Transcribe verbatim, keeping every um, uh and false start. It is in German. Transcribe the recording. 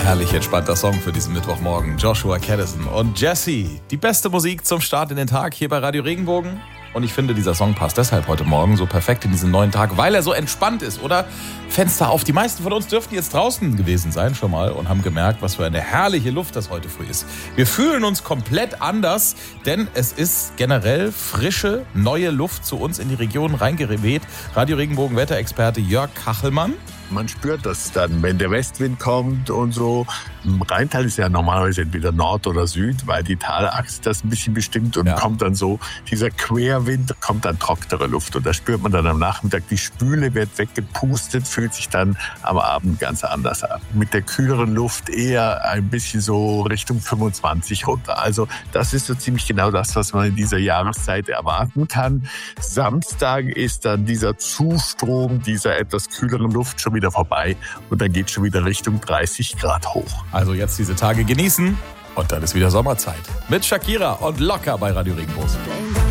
Herrlich entspannter Song für diesen Mittwochmorgen. Joshua Caddison und Jessie. Die beste Musik zum Start in den Tag hier bei Radio Regenbogen. Und ich finde, dieser Song passt deshalb heute Morgen so perfekt in diesen neuen Tag, weil er so entspannt ist, oder? Fenster auf. Die meisten von uns dürften jetzt draußen gewesen sein schon mal und haben gemerkt, was für eine herrliche Luft das heute früh ist. Wir fühlen uns komplett anders, denn es ist generell frische, neue Luft zu uns in die Region reingeweht. Radio Regenbogen Wetterexperte Jörg Kachelmann. Man spürt das dann, wenn der Westwind kommt und so. Im Rheintal ist ja normalerweise entweder Nord oder Süd, weil die Talachse das ein bisschen bestimmt und ja. kommt dann so, dieser Querwind, kommt dann trocknere Luft und da spürt man dann am Nachmittag, die Spüle wird weggepustet, fühlt sich dann am Abend ganz anders an. Mit der kühleren Luft eher ein bisschen so Richtung fünfundzwanzig runter. Also das ist so ziemlich genau das, was man in dieser Jahreszeit erwarten kann. Samstag ist dann dieser Zustrom dieser etwas kühleren Luft schon wieder vorbei und dann geht schon wieder Richtung dreißig Grad hoch. Also jetzt diese Tage genießen und dann ist wieder Sommerzeit. Mit Shakira und Locker bei Radio Regenbogen.